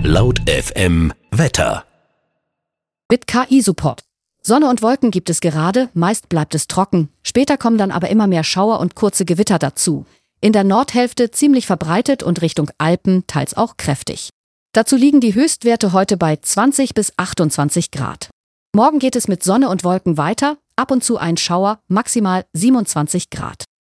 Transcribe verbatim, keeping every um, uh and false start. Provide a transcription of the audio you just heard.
Laut F M Wetter. Mit K I-Support. Sonne und Wolken gibt es gerade, meist bleibt es trocken. Später kommen dann aber immer mehr Schauer und kurze Gewitter dazu. In der Nordhälfte ziemlich verbreitet und Richtung Alpen teils auch kräftig. Dazu liegen die Höchstwerte heute bei zwanzig bis achtundzwanzig Grad. Morgen geht es mit Sonne und Wolken weiter, ab und zu ein Schauer, maximal siebenundzwanzig Grad.